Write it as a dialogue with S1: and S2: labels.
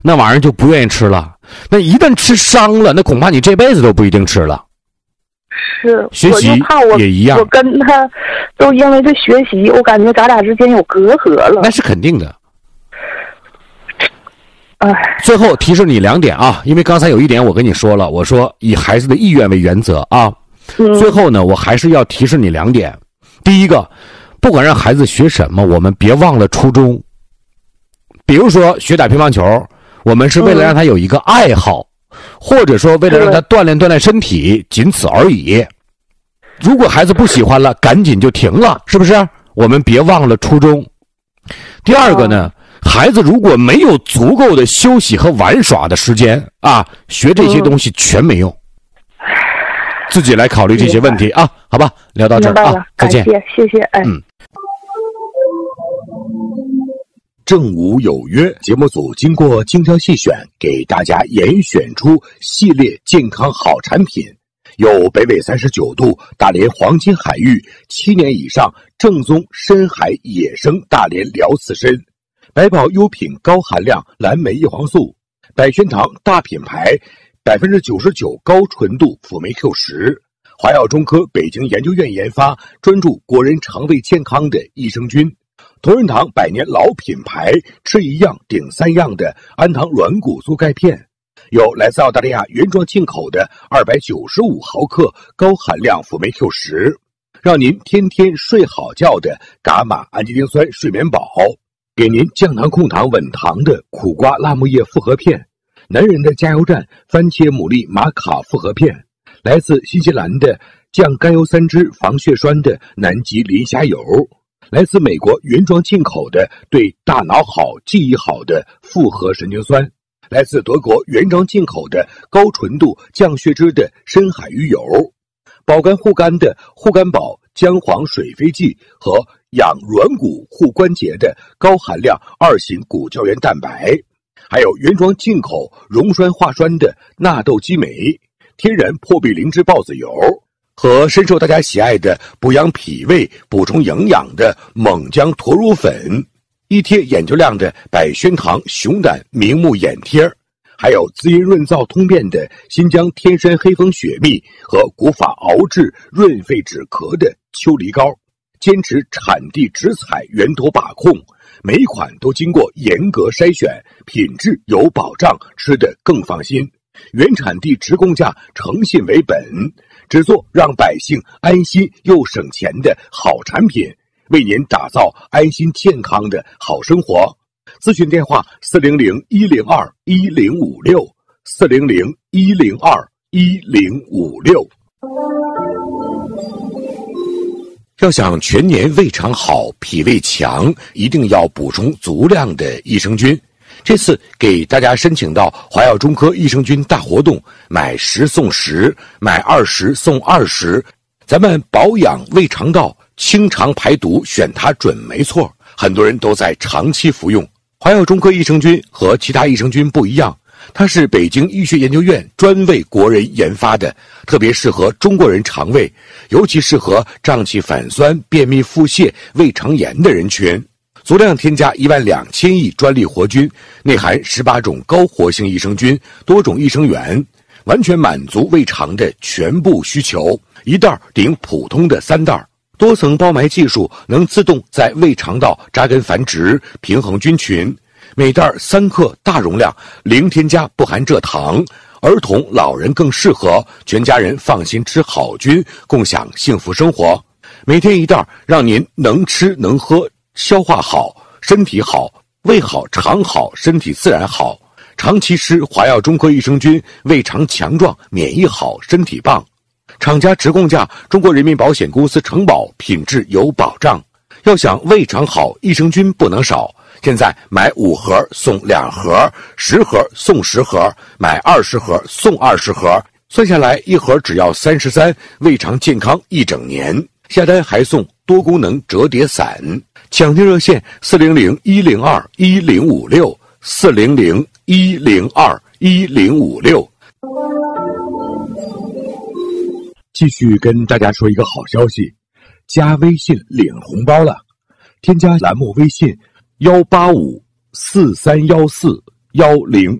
S1: 那玩意儿就不愿意吃了。那一旦吃伤了，那恐怕你这辈子都不一定吃了。
S2: 是，
S1: 学习
S2: 我就怕
S1: 也一样，
S2: 我跟他都因为这学习，我感觉咱俩之间有隔阂了。
S1: 那是肯定的。
S2: 哎，
S1: 最后提示你2点啊，因为刚才有一点我跟你说了，我说以孩子的意愿为原则啊。最后呢，我还是要提示你2点。第一个，不管让孩子学什么，我们别忘了初衷。比如说学打乒乓球，我们是为了让他有一个爱好，或者说为了让他锻炼锻炼身体，仅此而已。如果孩子不喜欢了，赶紧就停了，是不是？我们别忘了初衷。第二个呢，孩子如果没有足够的休息和玩耍的时间啊，学这些东西全没用。自己来考虑这些问题啊，好吧？聊到这儿啊，再见。
S2: 谢谢，哎。
S3: 正午有约节目组经过精挑细选，给大家严选出系列健康好产品，有北纬39度大连黄金海域7年以上正宗深海野生大连辽刺参，百宝优品高含量蓝莓叶黄素，百宣堂大品牌99%高纯度辅酶 Q10，华药中科北京研究院研发，专注国人肠胃健康的益生菌，同仁堂100年老品牌，吃一样顶3样的安糖软骨素钙片，有来自澳大利亚原装进口的295毫克高含量辅酶 Q10，让您天天睡好觉的伽马氨基丁酸睡眠宝，给您降糖控糖稳糖的苦瓜辣木叶复合片，男人的加油站番茄牡蛎玛卡复合片，来自新西兰的降甘油三酯防血栓的南极磷虾油，来自美国原装进口的对大脑好记忆好的复合神经酸，来自德国原装进口的高纯度降血脂的深海鱼油，保肝护肝的护肝宝姜黄水飞剂和养软骨护关节的高含量2型骨胶原蛋白，还有原装进口溶栓化栓的纳豆激酶，天然破壁灵芝孢子油，和深受大家喜爱的补养脾胃补充营养的锰姜驼乳粉，一贴眼球亮的百宣堂熊胆明目眼贴，还有滋阴润燥通便的新疆天山黑蜂雪蜜和古法熬制润肺止咳的秋梨膏，坚持产地直采源头把控，每一款都经过严格筛选，品质有保障，吃得更放心。原产地直供价，诚信为本，只做让百姓安心又省钱的好产品，为您打造安心健康的好生活。咨询电话400-102-1056 400-102-1056。要想全年胃肠好、脾胃强，一定要补充足量的益生菌。这次给大家申请到华药中科益生菌大活动，买10送10，买20送20。咱们保养胃肠道、清肠排毒，选它准没错。很多人都在长期服用华药中科益生菌，和其他益生菌不一样，它是北京医学研究院专为国人研发的，特别适合中国人肠胃，尤其适合胀气反酸、便秘腹泻、胃肠炎的人群。足量添加12000亿专利活菌，内含18种高活性益生菌，多种益生元，完全满足胃肠的全部需求。一袋顶普通的3袋，多层包埋技术能自动在胃肠道扎根繁殖，平衡菌群。每袋3克，大容量，零添加，不含蔗糖。儿童、老人更适合，全家人放心吃好菌，共享幸福生活。每天1袋，让您能吃能喝，消化好，身体好，胃好，肠好，身体自然好。长期吃华药中科益生菌，胃肠强壮，免疫好，身体棒。厂家直供价，中国人民保险公司承保，品质有保障。要想胃肠好，益生菌不能少。现在买5盒送2盒，10盒送10盒，买20盒送20盒，算下来1盒只要33，胃肠健康1整年。下单还送多功能折叠伞。抢订热线400-102-1056 400-102-1056。继续跟大家说一个好消息，加微信领红包了。添加栏目微信1854314 10。